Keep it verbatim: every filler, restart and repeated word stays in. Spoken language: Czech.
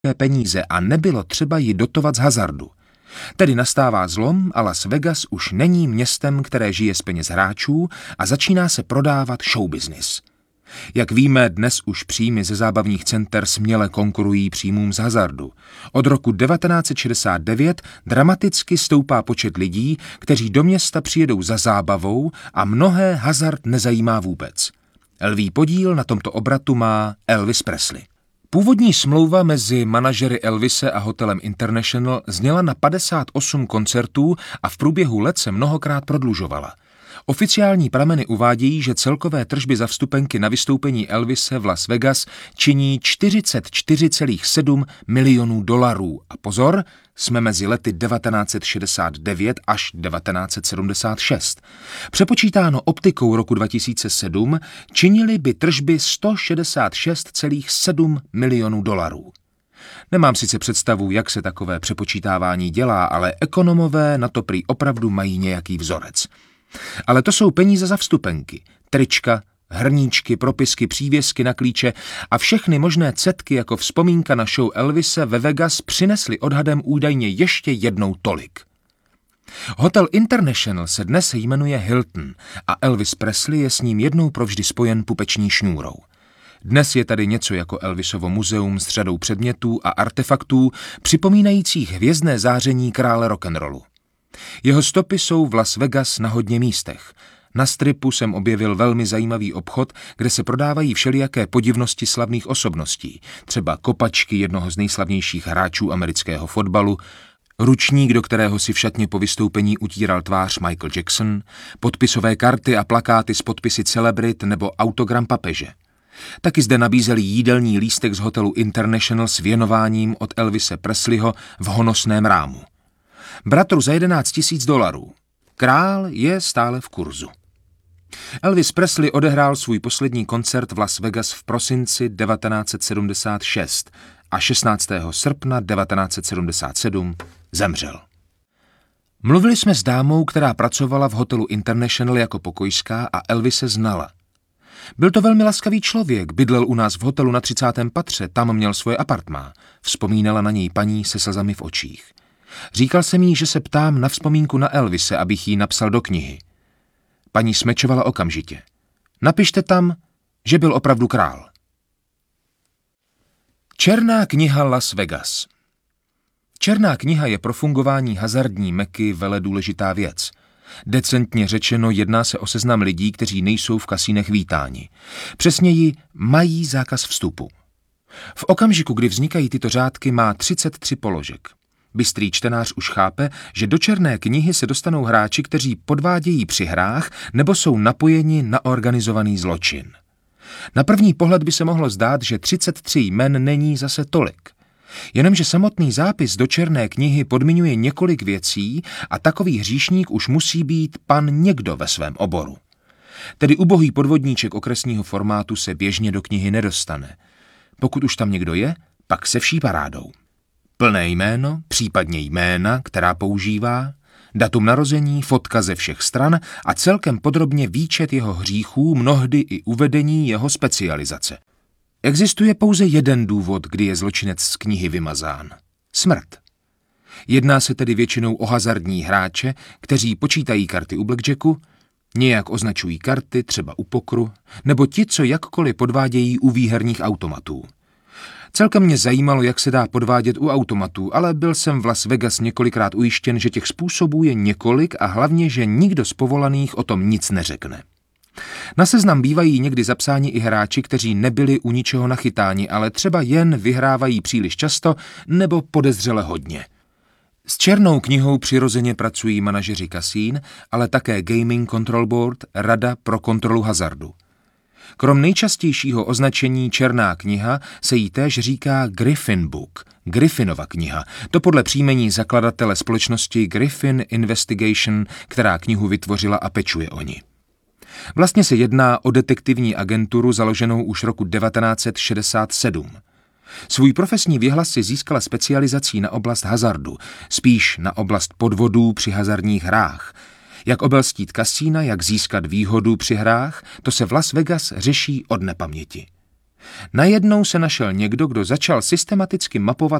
peníze a nebylo třeba ji dotovat z hazardu. Tedy nastává zlom a Las Vegas už není městem, které žije z peněz hráčů a začíná se prodávat showbusiness. Jak víme, dnes už příjmy ze zábavních center směle konkurují příjmům z hazardu. Od roku devatenáct set šedesát devět dramaticky stoupá počet lidí, kteří do města přijedou za zábavou a mnohé hazard nezajímá vůbec. Lví podíl na tomto obratu má Elvis Presley. Původní smlouva mezi manažery Elvise a hotelem International zněla na padesát osm koncertů a v průběhu let se mnohokrát prodlužovala. Oficiální prameny uvádějí, že celkové tržby za vstupenky na vystoupení Elvise v Las Vegas činí čtyřicet čtyři celá sedm milionů dolarů. A pozor, jsme mezi lety devatenáct set šedesát devět až devatenáct set sedmdesát šest. Přepočítáno optikou roku dva tisíce sedm činily by tržby sto šedesát šest celá sedm milionů dolarů. Nemám sice představu, jak se takové přepočítávání dělá, ale ekonomové na to prý opravdu mají nějaký vzorec. Ale to jsou peníze za vstupenky, trička, hrníčky, propisky, přívěsky na klíče a všechny možné cetky jako vzpomínka na show Elvise ve Vegas přinesly odhadem údajně ještě jednou tolik. Hotel International se dnes jmenuje Hilton a Elvis Presley je s ním jednou provždy spojen pupeční šňůrou. Dnes je tady něco jako Elvisovo muzeum s řadou předmětů a artefaktů připomínajících hvězdné záření krále rock'n'rollu. Jeho stopy jsou v Las Vegas na hodně místech. Na stripu jsem objevil velmi zajímavý obchod, kde se prodávají všelijaké podivnosti slavných osobností, třeba kopačky jednoho z nejslavnějších hráčů amerického fotbalu, ručník, do kterého si v šatně po vystoupení utíral tvář Michael Jackson, podpisové karty a plakáty s podpisy celebrit nebo autogram papeže. Taky zde nabízeli jídelní lístek z hotelu International s věnováním od Elvise Presleyho v honosném rámu. Bratru za jedenáct tisíc dolarů. Král je stále v kurzu. Elvis Presley odehrál svůj poslední koncert v Las Vegas v prosinci devatenáct set sedmdesát šest a šestnáctého srpna devatenáct set sedmdesát sedm zemřel. Mluvili jsme s dámou, která pracovala v hotelu International jako pokojská a Elvise znala. Byl to velmi laskavý člověk, bydlel u nás v hotelu na třicátém patře, tam měl svoje apartmá. Vzpomínala na něj paní se slzami v očích. Říkal jsem jí, že se ptám na vzpomínku na Elvise, abych jí napsal do knihy. Paní smečovala okamžitě. Napište tam, že byl opravdu král. Černá kniha Las Vegas. Černá kniha je pro fungování hazardní meky veledůležitá věc. Decentně řečeno jedná se o seznam lidí, kteří nejsou v kasínech vítáni. Přesněji mají zákaz vstupu. V okamžiku, kdy vznikají tyto řádky, má třicet tři položek. Bystrý čtenář už chápe, že do černé knihy se dostanou hráči, kteří podvádějí při hrách nebo jsou napojeni na organizovaný zločin. Na první pohled by se mohlo zdát, že třicet tři jmen není zase tolik. Jenomže samotný zápis do černé knihy podmiňuje několik věcí a takový hříšník už musí být pan někdo ve svém oboru. Tedy ubohý podvodníček okresního formátu se běžně do knihy nedostane. Pokud už tam někdo je, pak se vší parádou. Plné jméno, případně jména, která používá, datum narození, fotka ze všech stran a celkem podrobně výčet jeho hříchů, mnohdy i uvedení jeho specializace. Existuje pouze jeden důvod, kdy je zločinec z knihy vymazán. Smrt. Jedná se tedy většinou o hazardní hráče, kteří počítají karty u blackjacku, nějak označují karty, třeba u pokru, nebo ti, co jakkoliv podvádějí u výherních automatů. Celkem mě zajímalo, jak se dá podvádět u automatů, ale byl jsem v Las Vegas několikrát ujištěn, že těch způsobů je několik a hlavně, že nikdo z povolaných o tom nic neřekne. Na seznam bývají někdy zapsáni i hráči, kteří nebyli u ničeho nachytáni, ale třeba jen vyhrávají příliš často nebo podezřele hodně. S černou knihou přirozeně pracují manažeři kasín, ale také Gaming Control Board, Rada pro kontrolu hazardu. Krom nejčastějšího označení černá kniha se jí též říká Griffin Book, Griffinova kniha, to podle příjmení zakladatele společnosti Griffin Investigation, která knihu vytvořila a pečuje o ni. Vlastně se jedná o detektivní agenturu založenou už roku devatenáct set šedesát sedm. Svůj profesní věhlas si získala specializací na oblast hazardu, spíš na oblast podvodů při hazardních hrách. Jak obelstít kasína, jak získat výhodu při hrách, to se v Las Vegas řeší od nepaměti. Najednou se našel někdo, kdo začal systematicky mapovat